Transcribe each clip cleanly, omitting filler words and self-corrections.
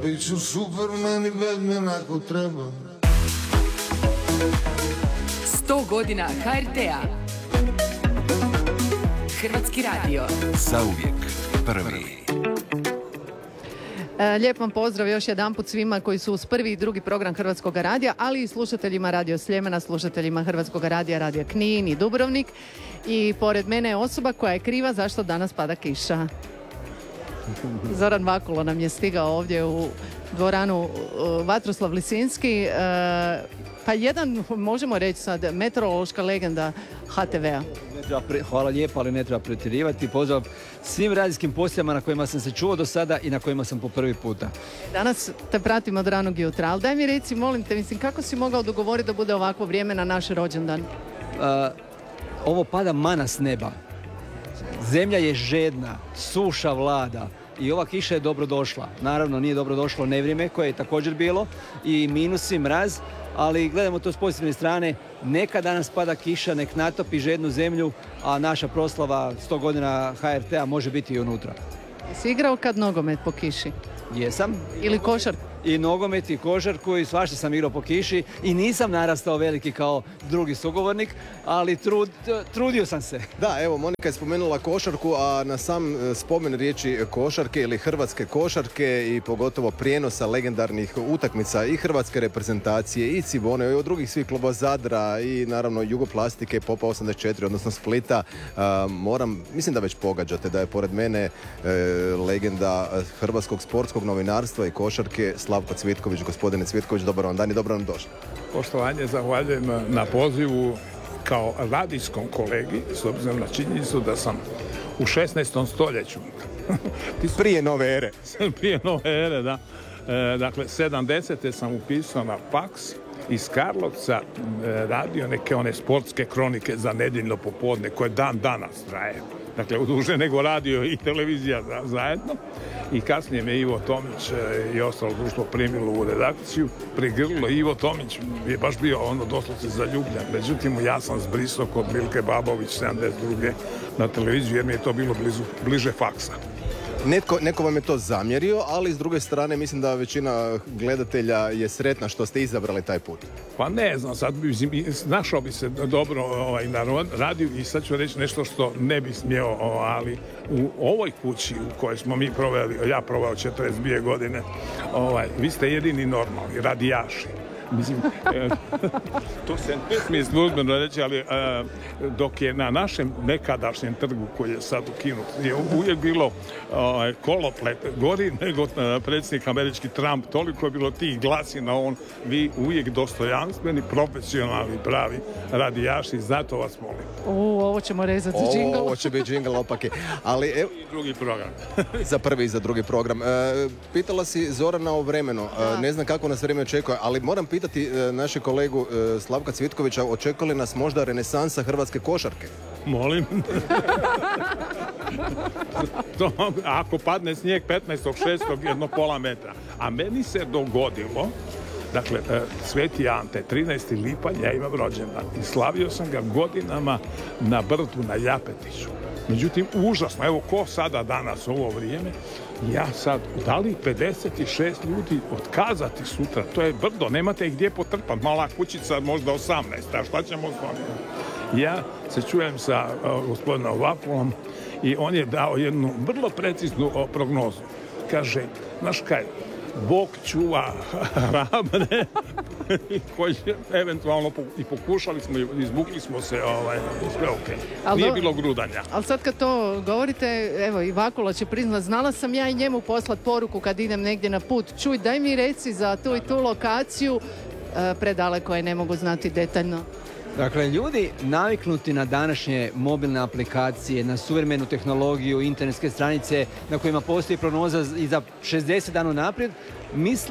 Bit ću Superman i Batman ako treba. 100 godina HRT-a. Hrvatski radio. Zauvijek prvi. Lijep vam pozdrav još jedanput svima koji su uz prvi i drugi program Hrvatskog radija, ali i slušateljima Radio Sljemena, slušateljima Hrvatskog radija, Radio Knin i Dubrovnik. I pored mene je osoba koja je kriva zašto danas pada kiša. Zoran Vakulo nam je stigao ovdje u dvoranu Vatroslav Lisinski. Pa jedan, možemo reći sad, meteorološka legenda HTV-a. Hvala lijepo, ali ne treba pretjerivati. Pozdrav svim radijskim postajama na kojima sam se čuo do sada i na kojima sam po prvi puta. Danas te pratim od ranog jutra, ali daj mi reci, molim te, kako si mogao dogovoriti da bude ovakvo vrijeme na naš rođendan? Ovo pada mana s neba. Zemlja je žedna, suša vlada i ova kiša je dobro došla. Naravno, nije dobro došlo nevrijeme koje je također bilo i minusi, mraz, ali gledamo to s pozitivne strane. Neka danas pada kiša, nek natopi žednu zemlju, a naša proslava 100 godina HRT-a može biti i unutra. Jesi igrao kad nogomet po kiši? Jesam. Ili košarku? I nogomet i košarku i svašta sam igrao po kiši i nisam narastao veliki kao drugi sugovornik, ali trudio sam se. Da, evo, Monika je spomenula košarku, a na sam spomen riječi košarke ili hrvatske košarke i pogotovo prijenosa legendarnih utakmica i hrvatske reprezentacije i Cibone i od drugih svih klubova Zadra i naravno Jugoplastike, Popa 84, odnosno Splita, mislim da već pogađate da je pored mene legenda hrvatskog sportskog novinarstva i košarke Slavko Cvitković. Gospodine Cvitković, dobar vam dan i dobro nam došli. Poštovanje, zahvaljujem na pozivu kao radijskom kolegi, s obzirom na činjenicu da sam u 16. stoljeću. Prije nove ere. Prije nove ere, da. Dakle, 70. sam upisao na faks iz Karlovca, radio neke one sportske kronike za nedjeljno popodne koje dan danas traje. Dakle, duže nego radio i televizija zajedno. I kasnije me Ivo Tomić i ostalo društvo primilo u redakciju, prigrlilo. Ivo Tomić je baš bio doslovce zaljubljen. Međutim, ja sam zbrisao kod Milke Babović 72. na televiziju jer mi je to bilo bliže faksa. Neko vam je to zamjerio, ali s druge strane mislim da većina gledatelja je sretna što ste izabrali taj put. Pa ne znam, sad našao bi se dobro na radiju i sad ću reći nešto što ne bi smjeo, ali u ovoj kući u kojoj smo mi proveli, ja proveo 42 godine, vi ste jedini normalni radijaši. Mislim, to se ne smije službeno reći, ali dok je na našem nekadašnjem trgu koji je sad ukinut, je uvijek bilo koloplet gori nego predsjednik američki Trump, toliko je bilo tih glasina, vi uvijek dostojanstveni, profesionalni, pravi radijaši, zato vas molim. Ovo ćemo rezati za džingl. Ovo će biti džingl opake. Ali evo, i drugi program. Za prvi i za drugi program. Pitala si Zorana o vremenu. Ne znam kako nas vrijeme očekuje, ali moram pitati naše kolegu Slavka Cvitkovića, očekuje li nas možda renesansa hrvatske košarke? Molim. Ako padne snijeg 15.6. jedno pola metra. A meni se dogodilo, dakle, Sveti Ante, 13. lipanj, ja imam rođendan i slavio sam ga godinama na Brdu, na Ljapetiću. Međutim, užasno, evo ko sada danas u ovo vrijeme, ja sad, da li 56 ljudi otkazati sutra, to je brdo, nemate ih gdje potrpati, mala kućica možda 18, a šta ćemo s vama? Ja se čujem sa gospodinom Vakulom i on je dao jednu vrlo preciznu prognozu. Kaže, znaš kaj, Bog čuva hrabre koji eventualno i pokušali smo, izvukli smo se, sve ok. Nije bilo grudanja. Ali sad kad to govorite, evo i Vakula će priznat, znala sam ja i njemu poslat poruku kad idem negdje na put. Čuj, daj mi reci za tu i tu lokaciju, predaleko je, ne mogu znati detaljno. Dakle, ljudi naviknuti na današnje mobilne aplikacije, na suvremenu tehnologiju, internetske stranice na kojima postoji prognoza i za 60 dana naprijed, misle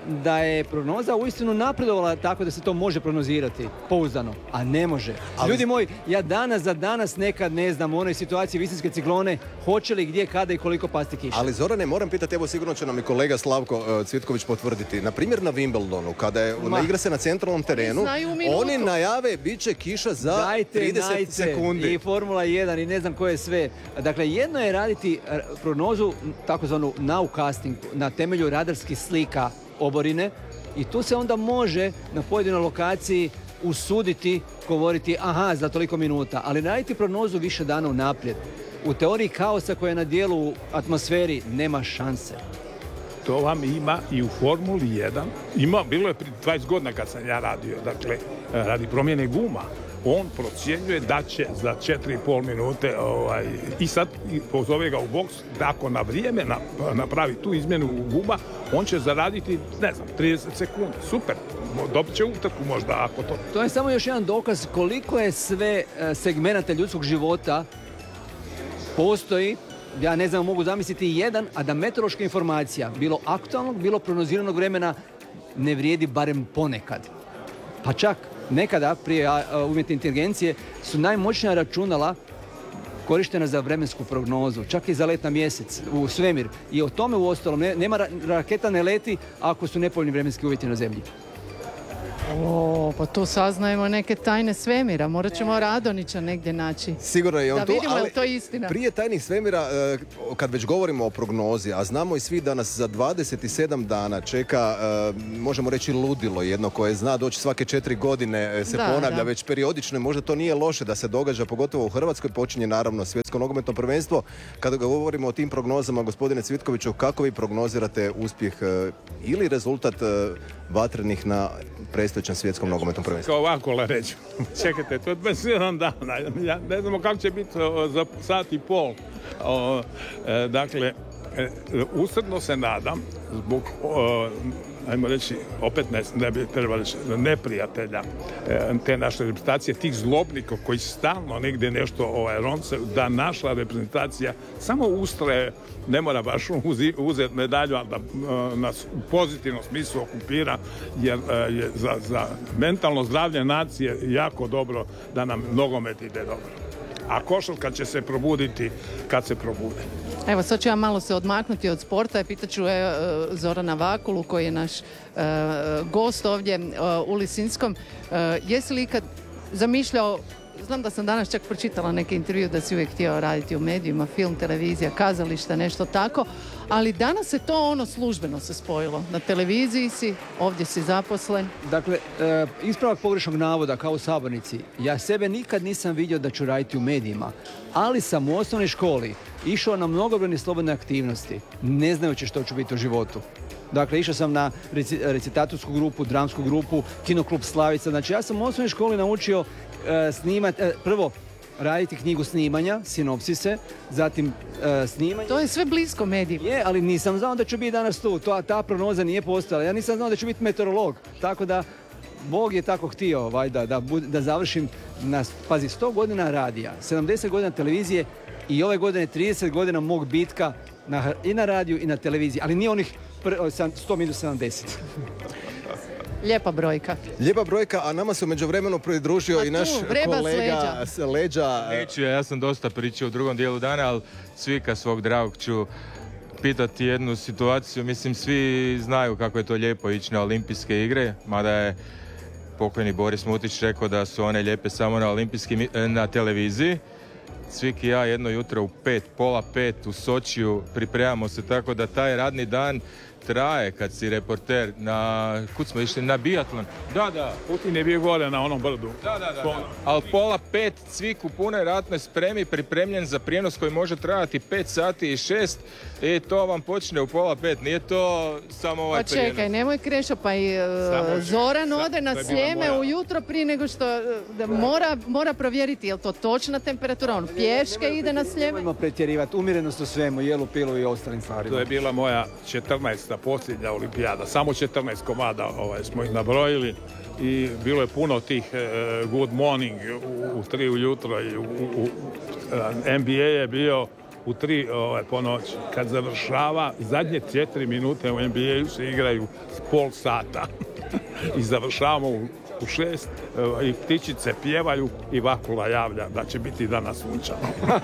da je prognoza uistinu napredovala tako da se to može prognozirati pouzdano, a ne može. Ljudi moji, ja danas za danas nekad ne znam u onoj situaciji visinske ciklone hoće li gdje, kada i koliko pasti kiša. Ali Zorane, moram pitati, evo sigurno će nam i kolega Slavko Cvitković potvrditi. Na primjer na Wimbledonu, kada je igra se na centralnom terenu, oni najave bit će kiša za 30 sekundi. I Formula 1 i ne znam koje sve. Dakle, jedno je raditi prognozu, takozvanu nowcasting, na temelju radarskih slika oborine i tu se onda može na pojedinoj lokaciji usuditi, govoriti aha, za toliko minuta, ali raditi prognozu više dana unaprijed. U teoriji kaosa koja je na dijelu u atmosferi nema šanse. To vam ima i u Formuli 1. Bilo je prije 20 godina kad sam ja radio, dakle, radi promjene guma. On procjenjuje da će za 4,5 minute i sad pozove ga u boks da ako na vrijeme napravi tu izmjenu guma, on će zaraditi, ne znam, 30 sekundi. Super, dobit će utrku možda ako to... To je samo još jedan dokaz koliko je sve segmenata ljudskog života postoji. Ja ne znam, mogu zamisliti jedan, a da meteorološka informacija, bilo aktualnog, bilo prognoziranog vremena, ne vrijedi barem ponekad. Pa čak nekada, prije umjetne inteligencije, su najmoćnija računala korištena za vremensku prognozu, čak i za let na mjesec, u svemir. I o tome uostalom, nema raketa ne leti ako su nepovoljni vremenski uvjeti na zemlji. Pa tu saznajemo neke tajne svemira. Morat ćemo Radonića negdje naći. Sigurno je on da tu, vidimo ali je to istina. Prije tajnih svemira, kad već govorimo o prognozi, a znamo i svi da nas za 27 dana čeka, možemo reći ludilo jedno koje zna doći svake 4 godine, se ponavlja već periodično, možda to nije loše da se događa, pogotovo u Hrvatskoj, počinje naravno svjetsko nogometno prvenstvo. Kada govorimo o tim prognozama, gospodine Cvitkoviću, kako vi prognozirate uspjeh ili rezultat vatrenih na predstojećem svjetskom nogometnom prvenstvu? Ovako la reći. Čekajte, to je 27 dana. Ja ne znamo kako će biti za sat i pol. Dakle, usredno se nadam zbog ajmo reći, opet ne bi trebali neprijatelja te naše reprezentacije, tih zlobnika koji stalno negdje nešto ronce, da naša reprezentacija samo ustraje, ne mora baš uzeti medalju, ali da nas u pozitivnom smislu okupira, jer je za mentalno zdravlje nacije jako dobro da nam nogomet ide dobro. A košarka će se probuditi kad se probude. Evo, sad ću ja malo se odmaknuti od sporta i pitaću Zorana Vakulu, koji je naš gost ovdje u Lisinskom. Jesi li ikad zamišljao, znam da sam danas čak pročitala neki intervju da si uvijek htio raditi u medijima, film, televizija, kazalište, nešto tako, ali danas se to službeno se spojilo. Na televiziji si, ovdje si zaposlen. Dakle, ispravak pogrešnog navoda kao u sabornici. Ja sebe nikad nisam vidio da ću raditi u medijima, ali sam u osnovnoj školi išao na mnogobrojne slobodne aktivnosti, ne znajući što ću biti u životu. Dakle, išao sam na recitatorsku grupu, dramsku grupu, kinoklub Slavica. Znači, ja sam u osnovnoj školi naučio snimati, prvo raditi knjigu snimanja, sinopsise, zatim snimanje. To je sve blisko medijima. Je, ali nisam znao da ću biti danas tu. Ta prognoza nije postojala. Ja nisam znao da ću biti meteorolog. Tako da, Bog je tako htio da završim na, pazi, 100 godina radija, 70 godina televizije i ove godine 30 godina mog bitka i na radiju i na televiziji. Ali nije onih 100 minus 70. Lijepa brojka. Lijepa brojka, a nama se u međuvremenu pridružio i naš kolega s Leđa. Neću, ja sam dosta pričao u drugom dijelu dana, ali Cvika svog dragog ću pitati jednu situaciju. Mislim, svi znaju kako je to lijepo ići na olimpijske igre, mada je pokojni Boris Mutić rekao da su one lijepe samo na televiziji. Cvik i ja jedno jutro u 4:30 u Sočiju pripremamo se tako da taj radni dan traje kad si reporter kud smo išli, na biatlon. Da. Putin je bio gore na onom brdu. Da. Ali 4:30 Cvik u punoj ratnoj spremi, pripremljen za prijenos koji može trajati 5 sati i 6 i to vam počne u 4:30. Nije to samo ovaj prijenos. Pa čekaj, nemoj Krešo, pa i Zoran ode na Sljeme ujutro prije nego što mora provjeriti je li to točna temperatura. On pješke ide na Sljeme. Nemojmo pretjerivati, umjerenost u svemu, jelu, pilu i ostalim stvarima. To je bila moja 14. posljednja olimpijada. Samo 14 komada smo ih nabrojili i bilo je puno tih good morning u 3 ujutro i NBA je bio u 3 po noći. Kad završava, zadnje 4 minute u NBA-u se igraju pol sata. I završavamo u 6 i ptičice pjevaju i Vakula javlja da će biti danas sunčano.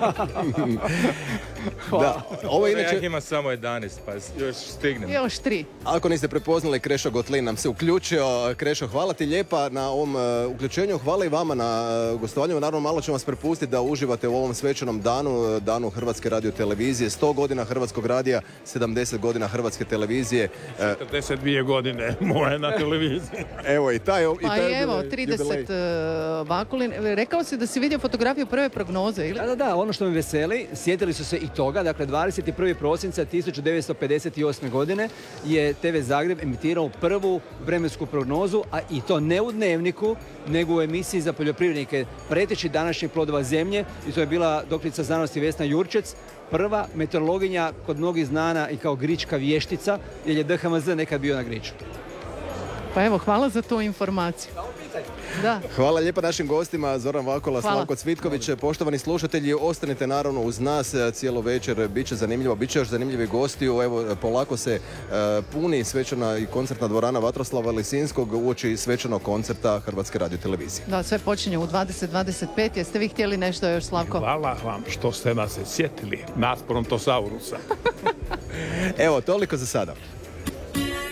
Da, ovo je inače... Ja ima samo 11, pa još stignem. Još 3. Ako niste prepoznali, Krešo Gotlin nam se uključio. Krešo, hvala ti lijepa na ovom uključenju. Hvala i vama na gostovanju. Naravno, malo ćemo vas prepustiti da uživate u ovom svečanom danu, danu Hrvatske radiotelevizije. 100 godina Hrvatskog radija, 70 godina Hrvatske televizije. 42 godine moje na televiziji. Evo i taj Pa evo, 30 Vakulin. Rekao si da si vidio fotografiju prve prognoze, ili? Da, ono što me veseli, sjetili su se i toga, dakle 21. prosinca 1958. godine je TV Zagreb emitirao prvu vremensku prognozu, a i to ne u Dnevniku, nego u emisiji za poljoprivrednike Preteći današnjih plodova zemlje, i to je bila doktorica znanosti Vesna Jurčec, prva meteorologinja kod mnogih znana i kao grička vještica, jer je DHMZ nekad bio na Griču. Pa evo, hvala za tu informaciju. Da. Hvala lijepa našim gostima, Zoran Vakula, Hvala. Slavko Cvitković. Poštovani slušatelji, ostanite naravno uz nas cijelo večer, bit će zanimljivo, bit će još zanimljivi gostiju. Evo, polako se puni svečana i koncertna dvorana Vatroslava Lisinskog uoči svečanog koncerta Hrvatske radiotelevizije. Da, sve počinje u 20:25. Jeste vi htjeli nešto još, Slavko? Hvala vam što ste nas se sjetili, nas Brontosaurusa. Evo, toliko za sada.